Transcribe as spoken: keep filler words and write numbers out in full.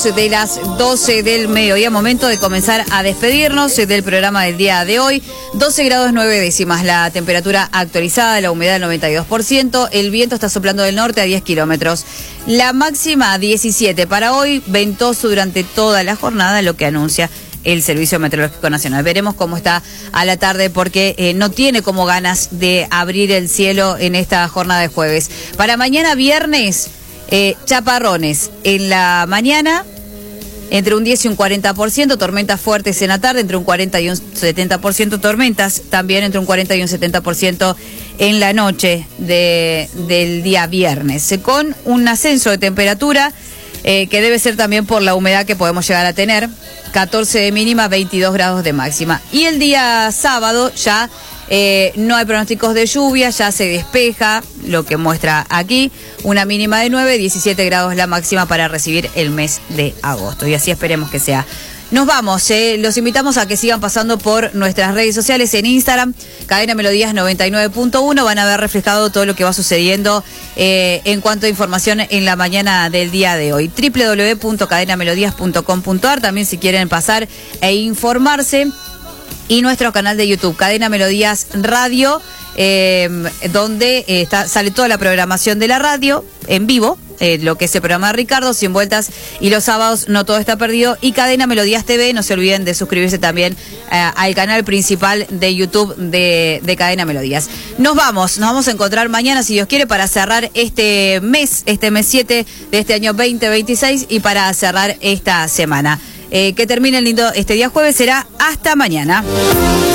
de las doce del mediodía, momento de comenzar a despedirnos del programa del día de hoy. doce grados nueve décimas, la temperatura actualizada, la humedad del noventa y dos por ciento, el viento está soplando del norte a diez kilómetros. La máxima diecisiete para hoy, ventoso durante toda la jornada, lo que anuncia el Servicio Meteorológico Nacional. Veremos cómo está a la tarde porque eh, no tiene como ganas de abrir el cielo en esta jornada de jueves. Para mañana viernes, eh, chaparrones en la mañana, entre un diez y un cuarenta por ciento, tormentas fuertes en la tarde, entre un cuarenta y un setenta por ciento tormentas, también entre un cuarenta y un setenta por ciento en la noche de, del día viernes, con un ascenso de temperatura eh, que debe ser también por la humedad que podemos llegar a tener, catorce de mínima, veintidós grados de máxima. Y el día sábado ya eh, no hay pronósticos de lluvia, ya se despeja, lo que muestra aquí, una mínima de nueve, diecisiete grados la máxima para recibir el mes de agosto. Y así esperemos que sea. Nos vamos, eh. los invitamos a que sigan pasando por nuestras redes sociales en Instagram, Cadena Melodías noventa y nueve punto uno, van a ver reflejado todo lo que va sucediendo eh, en cuanto a información en la mañana del día de hoy. doble u doble u doble u punto cadena melodías punto com punto a r, también si quieren pasar e informarse. Y nuestro canal de YouTube, Cadena Melodías Radio, eh, donde eh, está, sale toda la programación de la radio en vivo, eh, lo que es el programa de Ricardo, Cien Vueltas, y los sábados No Todo Está Perdido, y Cadena Melodías T V. No se olviden de suscribirse también eh, al canal principal de YouTube de, de Cadena Melodías. Nos vamos, nos vamos a encontrar mañana, si Dios quiere, para cerrar este mes, este mes siete de este año veinte veintiséis, y para cerrar esta semana. Eh, que termine lindo este día jueves, será hasta mañana.